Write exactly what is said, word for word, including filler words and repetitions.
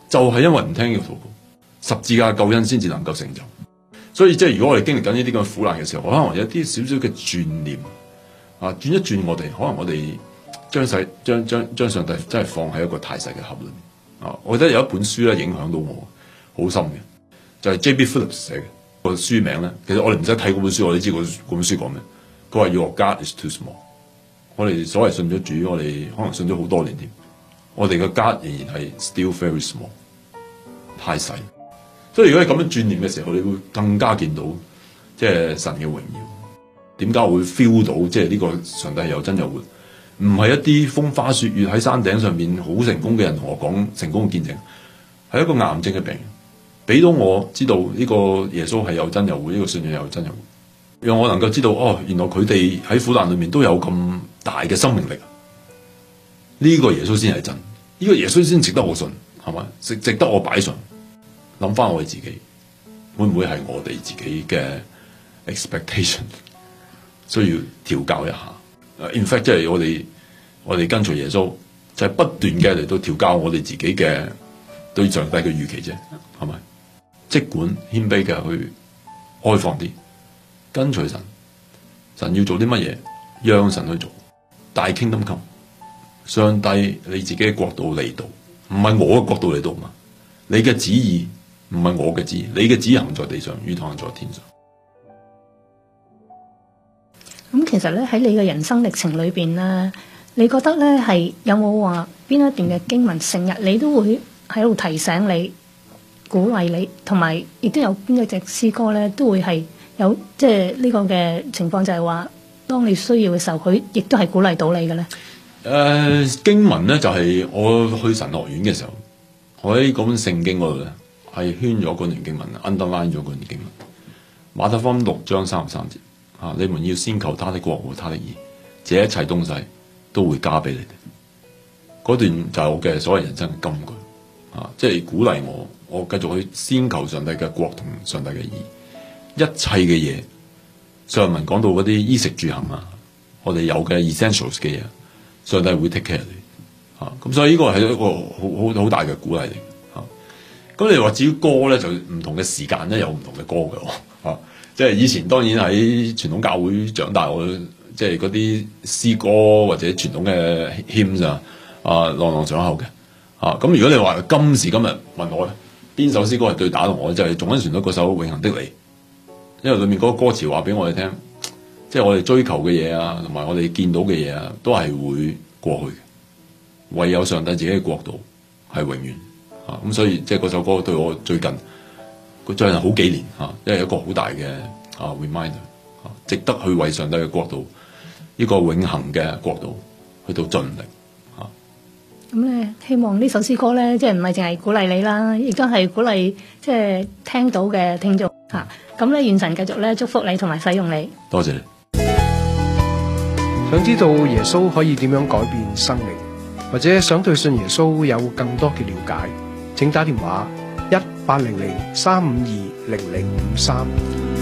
就係因為唔聽呢個禱告，十字架救恩先至能夠成就。所以即係如果我哋經歷緊呢啲咁嘅苦難嘅時候，可能有啲少少嘅轉念啊，轉一轉我哋，可能我哋將細將將將上帝真係放喺一個太細嘅盒裏面啊！我覺得有一本書咧影響到我好深嘅，就係、是、J B Phillips 寫嘅個書名咧。其實我哋唔使睇嗰本書，我哋知嗰本書講咩。佢話 Your God is too small。我哋所謂信咗主，我哋可能信咗好多年添，我哋嘅 God 仍然係 still very small， 太細。所以如果你咁樣轉念嘅時候，你會更加見到即係神嘅榮耀。點解我會 feel 到即係呢個上帝有真有活？唔係一啲風花雪月喺山頂上面好成功嘅人同我講成功嘅見證，係一個癌症嘅病人，俾到我知道呢個耶穌係有真有活，呢個信仰有真有活，讓我能夠知道哦，原來佢哋喺苦難裏面都有咁大嘅生命力。呢個耶穌先係真，呢個耶穌先值得我信，係嘛？值值得我擺上。諗翻我哋自己，會唔會係我哋自己嘅 expectation 需要調教一下？In fact， 即係我哋我哋跟隨耶穌，就係、是、不斷嘅嚟到調教我哋自己嘅對上帝嘅預期啫，係咪？即管謙卑嘅去開放啲，跟隨神，神要做啲乜嘢，讓神去做。大 kingdom come，上帝你自己嘅國度嚟到，唔係我嘅國度嚟到嘛？你嘅旨意。唔係我嘅旨意，你嘅旨意行在地上，如同行在天上。 咁其實咧喺你嘅人生歷程裏邊咧，你覺得咧係有冇話邊一段嘅經文成日你都會喺度提醒你、鼓勵你，同埋亦都有邊一隻詩歌咧都會係有即係呢個嘅情況，就係話當你需要嘅時候，佢亦都係鼓勵到你嘅咧。 誒、呃、經文咧就係、是、我去神學院嘅時候，我喺嗰本聖經嗰度咧。係圈咗嗰段經文 underline 咗嗰段經文。馬太福音六章三十三節啊，你們要先求他的國和他的義，這一切東西都會加俾你哋。嗰段就係我嘅所謂人生嘅金句啊，即係鼓勵我，我繼續去先求上帝嘅國同上帝嘅義，一切嘅嘢。上文講到嗰啲衣食住行啊，我哋有嘅 essentials 嘅嘢，上帝會 take care 你啊。咁所以呢個係一個好好好大嘅鼓勵嚟。咁你話至於歌咧，就唔同嘅時間咧有唔同嘅歌嘅喎，啊，即係以前當然喺傳統教會長大，我即係嗰啲詩歌或者傳統嘅 hymn 啊，啊朗朗上口嘅，啊咁如果你話今時今日問我咧，邊首詩歌係最打動我，就係頌恩旋律嗰首《永恆的你》，因為裏面嗰個歌詞話俾我哋聽，即係我哋追求嘅嘢啊，同埋我哋見到嘅嘢啊，都係會過去嘅，唯有上帝自己嘅國度係永遠。啊，咁所以即係嗰首歌對我最近，佢最近好幾年嚇，因為一個好大嘅啊 reminder，啊，值得去為上帝嘅國度，呢個永恆嘅國度去到盡力嚇。 咁咧，希望呢首詩歌咧，即係唔係淨係鼓勵你啦，亦都係鼓勵即係聽到嘅聽眾嚇。咁咧，願神繼續咧祝福你同埋使用你。 多謝你。 想知道耶穌可以點樣改變生命，或者想對信耶穌有更多嘅了解，請打電話一八零零三五二零零五三。